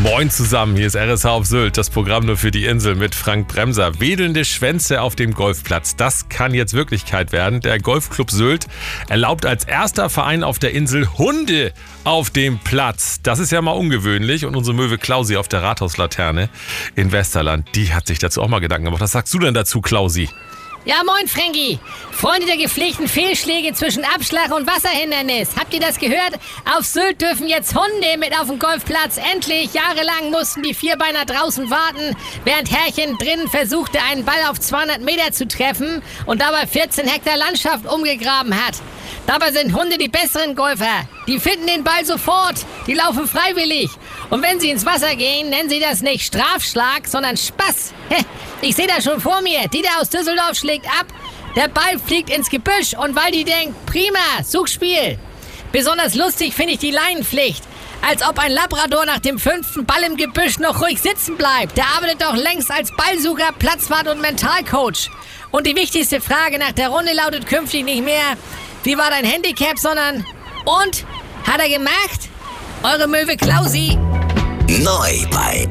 Moin zusammen, hier ist RSH auf Sylt, das Programm nur für die Insel mit Frank Bremser. Wedelnde Schwänze auf dem Golfplatz, das kann jetzt Wirklichkeit werden. Der Golfclub Sylt erlaubt als erster Verein auf der Insel Hunde auf dem Platz. Das ist ja mal ungewöhnlich und unsere Möwe Klausi auf der Rathauslaterne in Westerland, die hat sich dazu auch mal Gedanken gemacht. Was sagst du denn dazu, Klausi? Ja, moin, Frankie. Freunde der gepflegten Fehlschläge zwischen Abschlag und Wasserhindernis. Habt ihr das gehört? Auf Sylt dürfen jetzt Hunde mit auf den Golfplatz. Endlich. Jahrelang mussten die Vierbeiner draußen warten, während Herrchen drinnen versuchte, einen Ball auf 200 Meter zu treffen und dabei 14 Hektar Landschaft umgegraben hat. Dabei sind Hunde die besseren Golfer. Die finden den Ball sofort. Die laufen freiwillig. Und wenn sie ins Wasser gehen, nennen sie das nicht Strafschlag, sondern Spaß. Ich sehe das schon vor mir. Dieter aus Düsseldorf schlägt ab. Der Ball fliegt ins Gebüsch und Waldi denkt, prima, Suchspiel. Besonders lustig finde ich die Leinenpflicht. Als ob ein Labrador nach dem 5. Ball im Gebüsch noch ruhig sitzen bleibt. Der arbeitet doch längst als Ballsucher, Platzwart und Mentalcoach. Und die wichtigste Frage nach der Runde lautet künftig nicht mehr, wie war dein Handicap, sondern, und, hat er gemacht? Eure Möwe Klausi. Neu bei